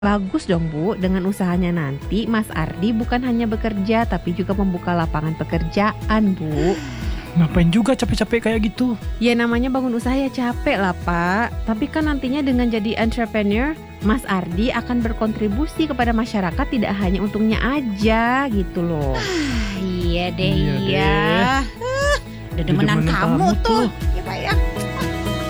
Bagus dong Bu, dengan usahanya nanti Mas Ardi bukan hanya bekerja tapi juga membuka lapangan pekerjaan Bu. Ngapain juga capek-capek kayak gitu? Ya namanya bangun usaha ya capek lah Pak. Tapi kan nantinya dengan jadi entrepreneur, Mas Ardi akan berkontribusi kepada masyarakat tidak hanya untungnya aja gitu loh. Iya deh, Iya iya. deh. Udah demenan kamu tuh.